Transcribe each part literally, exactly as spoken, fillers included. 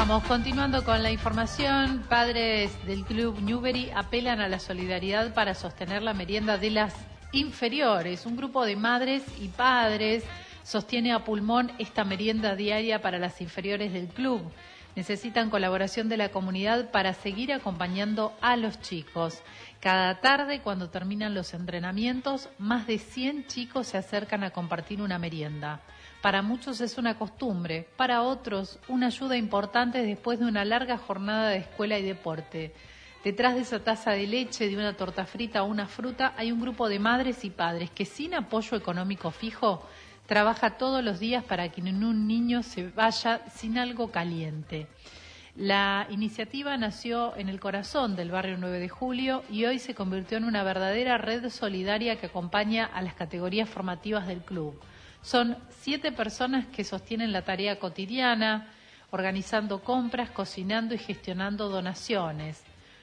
estamos, continuando con la información. Padres del Club Newbery apelan a la solidaridad para sostener la merienda de las inferiores. Un grupo de madres y padres sostiene a pulmón esta merienda diaria para las inferiores del club. Necesitan colaboración de la comunidad para seguir acompañando a los chicos. Cada tarde, cuando terminan los entrenamientos, más de cien chicos se acercan a compartir una merienda. Para muchos es una costumbre, para otros una ayuda importante después de una larga jornada de escuela y deporte. Detrás de esa taza de leche, de una torta frita o una fruta, hay un grupo de madres y padres que sin apoyo económico fijo trabaja todos los días para que un niño se vaya sin algo caliente. La iniciativa nació en el corazón del barrio nueve de julio y hoy se convirtió en una verdadera red solidaria que acompaña a las categorías formativas del club. Son siete personas que sostienen la tarea cotidiana, organizando compras, cocinando y gestionando donaciones.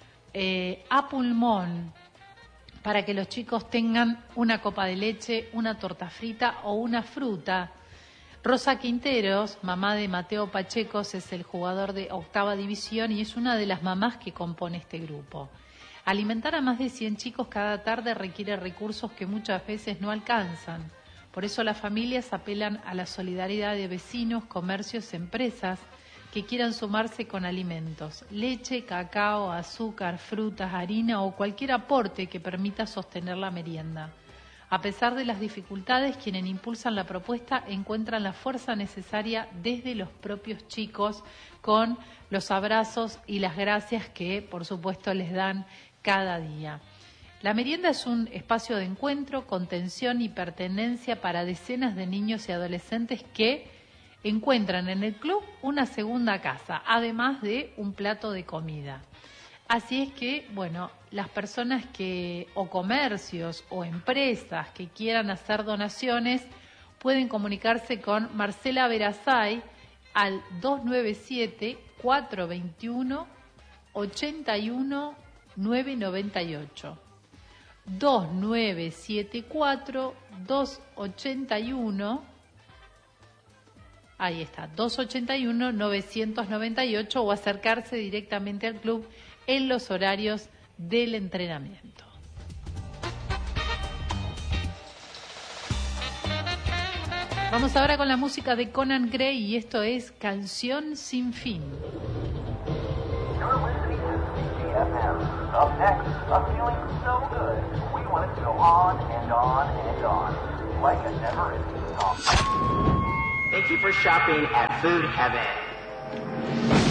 Eh, a pulmón, para que los chicos tengan una copa de leche, una torta frita o una fruta. Rosa Quinteros, mamá de Mateo Pachecos, es el jugador de octava división y es una de las mamás que compone este grupo. Alimentar a más de cien chicos cada tarde requiere recursos que muchas veces no alcanzan. Por eso las familias apelan a la solidaridad de vecinos, comercios, empresas que quieran sumarse con alimentos, leche, cacao, azúcar, frutas, harina o cualquier aporte que permita sostener la merienda. A pesar de las dificultades, quienes impulsan la propuesta encuentran la fuerza necesaria desde los propios chicos con los abrazos y las gracias que, por supuesto, les dan cada día. La merienda es un espacio de encuentro, contención y pertenencia para decenas de niños y adolescentes que encuentran en el club una segunda casa, además de un plato de comida. Así es que, bueno, las personas que, o comercios o empresas que quieran hacer donaciones, pueden comunicarse con Marcela Verazay al dos nueve siete, cuatro dos uno, ocho uno nueve nueve ocho. dos nueve siete cuatro, dos ocho uno, ahí está, dos ocho uno, nueve nueve ocho, o acercarse directamente al club en los horarios del entrenamiento. Vamos ahora con la música de Conan Gray y esto es Canción Sin Fin. Up next, a feeling so good, we want it to go on and on and on, like a never-ending song. Thank you for shopping at Food Heaven.